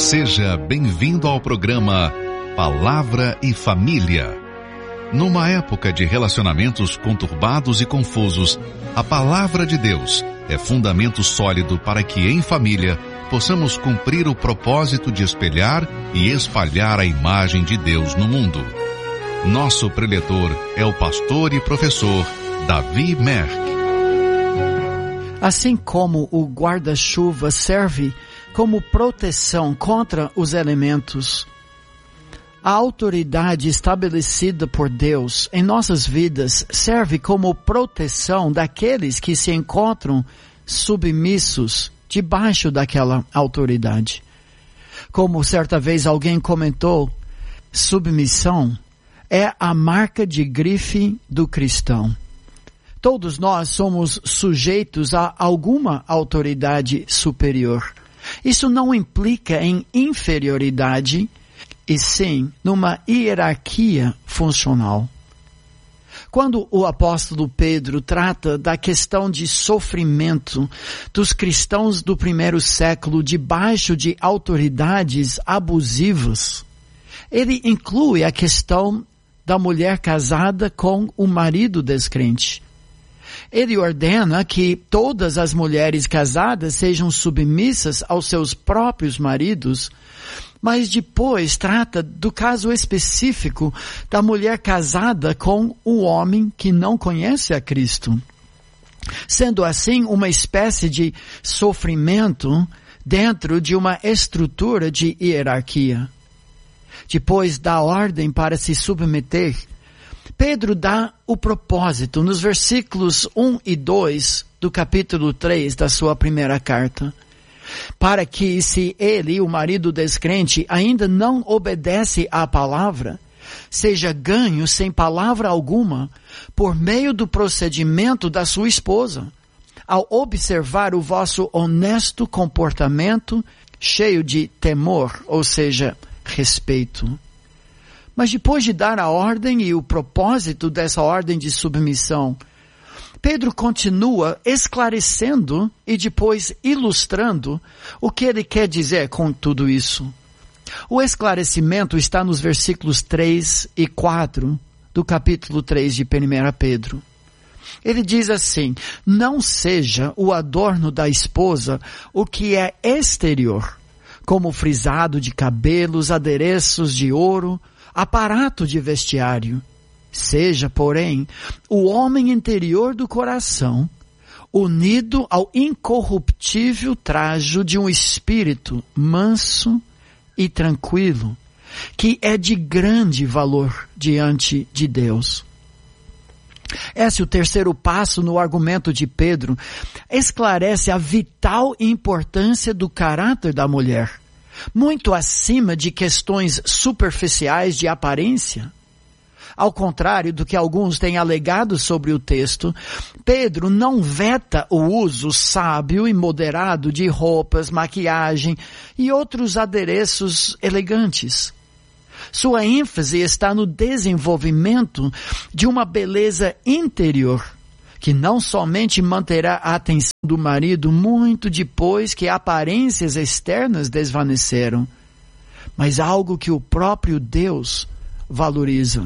Seja bem-vindo ao programa Palavra e Família. Numa época de relacionamentos conturbados e confusos, a Palavra de Deus é fundamento sólido para que em família possamos cumprir o propósito de espelhar e espalhar a imagem de Deus no mundo. Nosso preletor é o pastor e professor Davi Merck. Assim como o guarda-chuva serve como proteção contra os elementos, a autoridade estabelecida por Deus em nossas vidas serve como proteção daqueles que se encontram submissos debaixo daquela autoridade. Como certa vez alguém comentou, submissão é a marca de grife do cristão. Todos nós somos sujeitos a alguma autoridade superior. Isso não implica em inferioridade, e sim numa hierarquia funcional. Quando o apóstolo Pedro trata da questão de sofrimento dos cristãos do primeiro século debaixo de autoridades abusivas, ele inclui a questão da mulher casada com o marido descrente. Ele ordena que todas as mulheres casadas sejam submissas aos seus próprios maridos, mas depois trata do caso específico da mulher casada com o homem que não conhece a Cristo. Sendo assim uma espécie de sofrimento dentro de uma estrutura de hierarquia. Depois da ordem para se submeter, Pedro dá o propósito nos versículos 1 e 2 do capítulo 3 da sua primeira carta. Para que, se ele, o marido descrente, ainda não obedece à palavra, seja ganho sem palavra alguma por meio do procedimento da sua esposa, ao observar o vosso honesto comportamento cheio de temor, ou seja, respeito. Mas depois de dar a ordem e o propósito dessa ordem de submissão, Pedro continua esclarecendo e depois ilustrando o que ele quer dizer com tudo isso. O esclarecimento está nos versículos 3 e 4 do capítulo 3 de 1 Pedro. Ele diz assim: não seja o adorno da esposa o que é exterior, como frisado de cabelos, adereços de ouro, aparato de vestiário. Seja, porém, o homem interior do coração, unido ao incorruptível trajo de um espírito manso e tranquilo, que é de grande valor diante de Deus. Esse é o terceiro passo no argumento de Pedro. Esclarece a vital importância do caráter da mulher, muito acima de questões superficiais de aparência. Ao contrário do que alguns têm alegado sobre o texto, Pedro não veta o uso sábio e moderado de roupas, maquiagem e outros adereços elegantes. Sua ênfase está no desenvolvimento de uma beleza interior, que não somente manterá a atenção do marido muito depois que aparências externas desvaneceram, mas algo que o próprio Deus valoriza.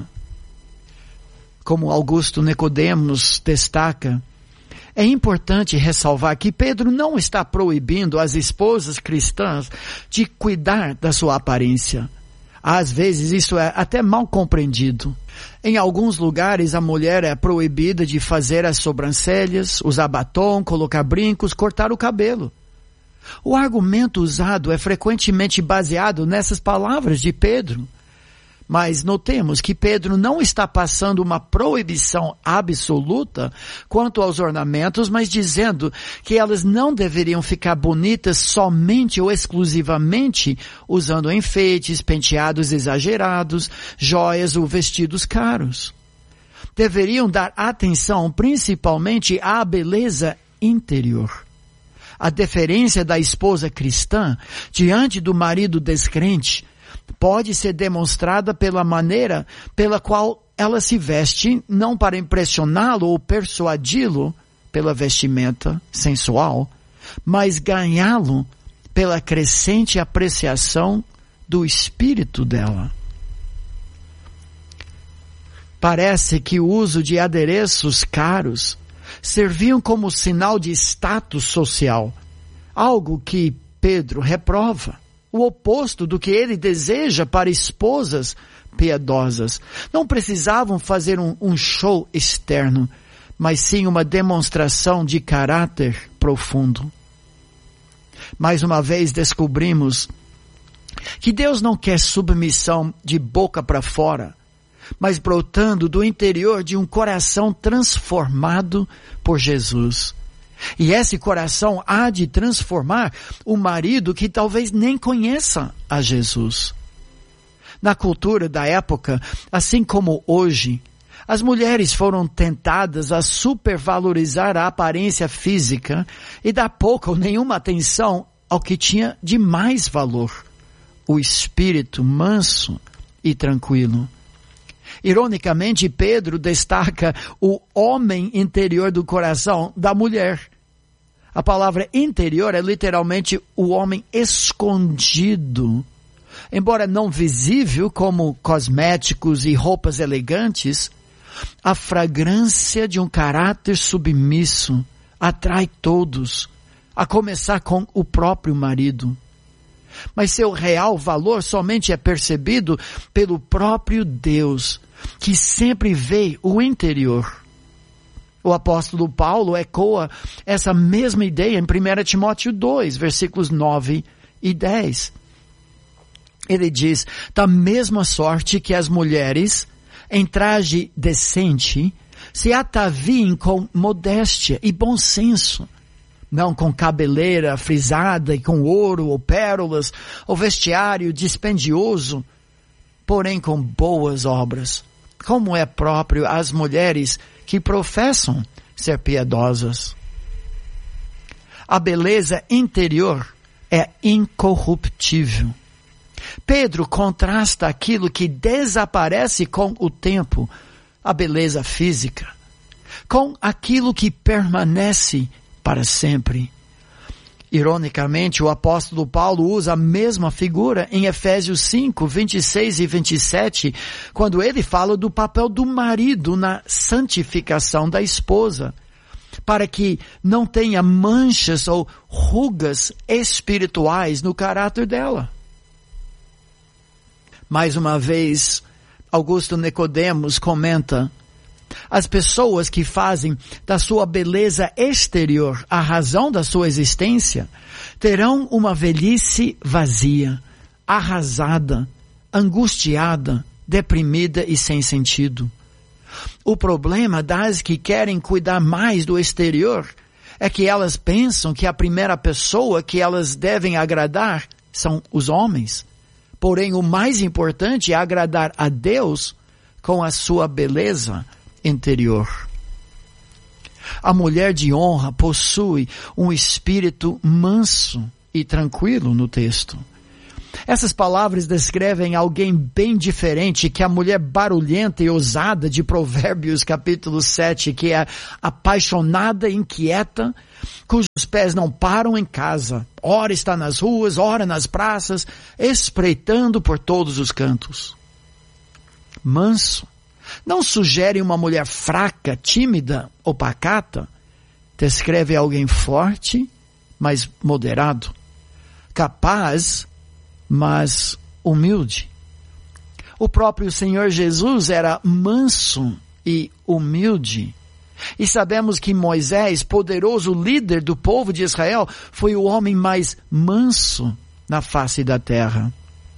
Como Augusto Nicodemos destaca, é importante ressalvar que Pedro não está proibindo as esposas cristãs de cuidar da sua aparência. Às vezes isso é até mal compreendido. Em alguns lugares a mulher é proibida de fazer as sobrancelhas, usar batom, colocar brincos, cortar o cabelo. O argumento usado é frequentemente baseado nessas palavras de Pedro. Mas notemos que Pedro não está passando uma proibição absoluta quanto aos ornamentos, mas dizendo que elas não deveriam ficar bonitas somente ou exclusivamente usando enfeites, penteados exagerados, joias ou vestidos caros. Deveriam dar atenção principalmente à beleza interior. A deferência da esposa cristã diante do marido descrente pode ser demonstrada pela maneira pela qual ela se veste, não para impressioná-lo ou persuadi-lo pela vestimenta sensual, mas ganhá-lo pela crescente apreciação do espírito dela. Parece que o uso de adereços caros serviam como sinal de status social, algo que Pedro reprova, o oposto do que ele deseja para esposas piedosas. Não precisavam fazer um show externo, mas sim uma demonstração de caráter profundo. Mais uma vez descobrimos que Deus não quer submissão de boca para fora, mas brotando do interior de um coração transformado por Jesus. E esse coração há de transformar o marido que talvez nem conheça a Jesus. Na cultura da época, assim como hoje, as mulheres foram tentadas a supervalorizar a aparência física e dar pouca ou nenhuma atenção ao que tinha de mais valor, o espírito manso e tranquilo. Ironicamente, Pedro destaca o homem interior do coração da mulher. A palavra interior é literalmente o homem escondido. Embora não visível como cosméticos e roupas elegantes, a fragrância de um caráter submisso atrai todos, a começar com o próprio marido. Mas seu real valor somente é percebido pelo próprio Deus, que sempre vê o interior. O apóstolo Paulo ecoa essa mesma ideia em 1 Timóteo 2, versículos 9 e 10. Ele diz, da mesma sorte que as mulheres, em traje decente, se ataviem com modéstia e bom senso, não com cabeleira frisada e com ouro ou pérolas, ou vestiário dispendioso, porém com boas obras, como é próprio às mulheres que professam ser piedosas. A beleza interior é incorruptível. Pedro contrasta aquilo que desaparece com o tempo, a beleza física, com aquilo que permanece para sempre. Ironicamente, o apóstolo Paulo usa a mesma figura em Efésios 5, 26 e 27, quando ele fala do papel do marido na santificação da esposa, para que não tenha manchas ou rugas espirituais no caráter dela. Mais uma vez, Augusto Nicodemos comenta, as pessoas que fazem da sua beleza exterior a razão da sua existência, terão uma velhice vazia, arrasada, angustiada, deprimida e sem sentido. O problema das que querem cuidar mais do exterior é que elas pensam que a primeira pessoa que elas devem agradar são os homens. Porém, o mais importante é agradar a Deus com a sua beleza interior. A mulher de honra possui um espírito manso e tranquilo no texto. Essas palavras descrevem alguém bem diferente que a mulher barulhenta e ousada de Provérbios capítulo 7, que é apaixonada e inquieta, cujos pés não param em casa, ora está nas ruas, ora nas praças, espreitando por todos os cantos. Manso não sugere uma mulher fraca, tímida ou pacata. Descreve alguém forte, mas moderado. Capaz, mas humilde. O próprio Senhor Jesus era manso e humilde. E sabemos que Moisés, poderoso líder do povo de Israel, foi o homem mais manso na face da terra.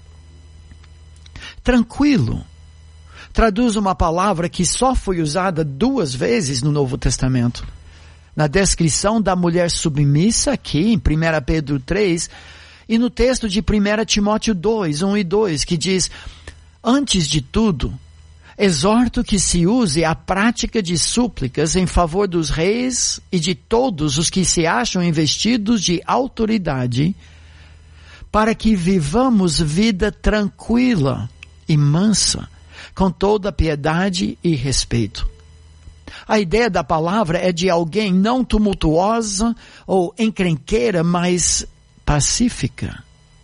Tranquilo traduz uma palavra que só foi usada 2 vezes no Novo Testamento. Na descrição da mulher submissa, aqui em 1 Pedro 3, e no texto de 1 Timóteo 2, 1 e 2, que diz, antes de tudo, exorto que se use a prática de súplicas em favor dos reis e de todos os que se acham investidos de autoridade, para que vivamos vida tranquila e mansa, com toda piedade e respeito. A ideia da palavra é de alguém não tumultuosa ou encrenqueira, mas pacífica.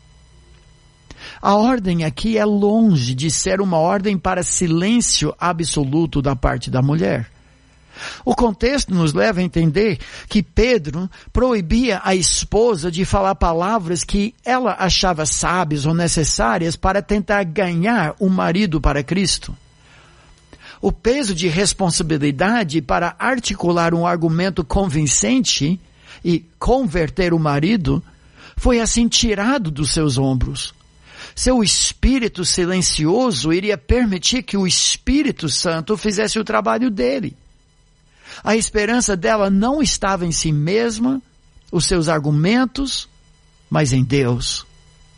A ordem aqui é longe de ser uma ordem para silêncio absoluto da parte da mulher. O contexto nos leva a entender que Pedro proibia a esposa de falar palavras que ela achava sábias ou necessárias para tentar ganhar o marido para Cristo. O peso de responsabilidade para articular um argumento convincente e converter o marido foi assim tirado dos seus ombros. Seu espírito silencioso iria permitir que o Espírito Santo fizesse o trabalho dele. A esperança dela não estava em si mesma, os seus argumentos, mas em Deus.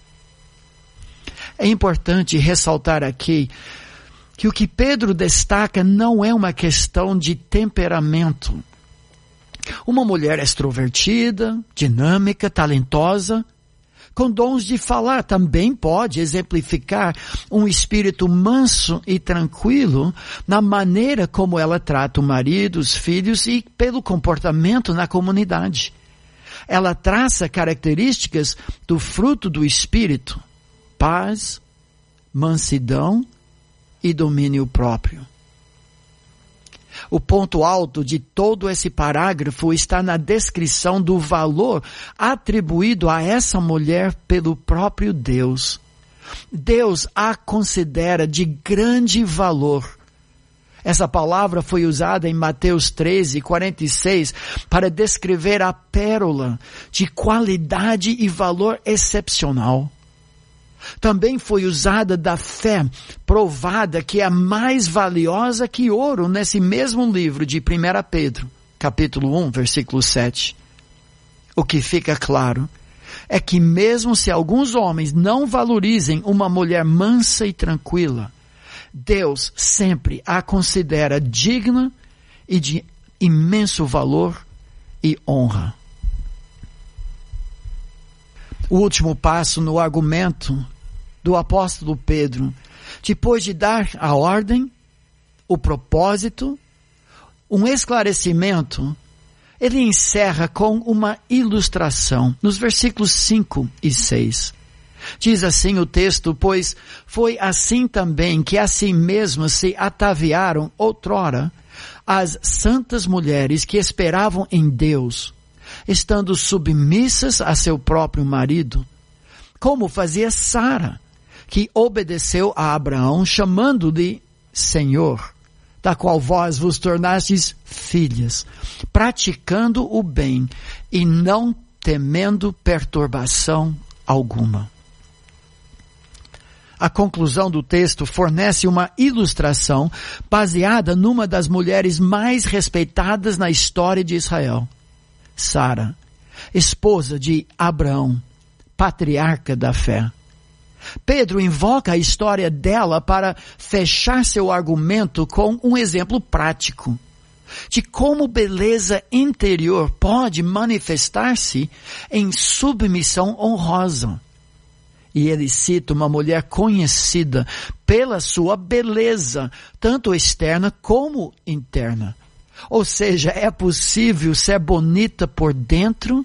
É importante ressaltar aqui que o que Pedro destaca não é uma questão de temperamento. Uma mulher extrovertida, dinâmica, talentosa, com dons de falar, também pode exemplificar um espírito manso e tranquilo na maneira como ela trata o marido, os filhos e pelo comportamento na comunidade. Ela traça características do fruto do espírito: paz, mansidão e domínio próprio. O ponto alto de todo esse parágrafo está na descrição do valor atribuído a essa mulher pelo próprio Deus. Deus a considera de grande valor. Essa palavra foi usada em Mateus 13:46 para descrever a pérola de qualidade e valor excepcional. Também foi usada da fé provada, que é mais valiosa que ouro, nesse mesmo livro de 1 Pedro, capítulo 1, versículo 7. O que fica claro é que mesmo se alguns homens não valorizem uma mulher mansa e tranquila, Deus sempre a considera digna e de imenso valor e honra. O último passo no argumento do apóstolo Pedro, depois de dar a ordem, o propósito, um esclarecimento, ele encerra com uma ilustração, nos versículos 5 e 6. Diz assim o texto: pois foi assim também que a si mesmas se ataviaram outrora as santas mulheres que esperavam em Deus, estando submissas a seu próprio marido, como fazia Sara, que obedeceu a Abraão, chamando-lhe Senhor, da qual vós vos tornastes filhas, praticando o bem e não temendo perturbação alguma. A conclusão do texto fornece uma ilustração baseada numa das mulheres mais respeitadas na história de Israel, Sara, esposa de Abraão, patriarca da fé. Pedro invoca a história dela para fechar seu argumento com um exemplo prático de como beleza interior pode manifestar-se em submissão honrosa. E ele cita uma mulher conhecida pela sua beleza, tanto externa como interna. Ou seja, é possível ser bonita por dentro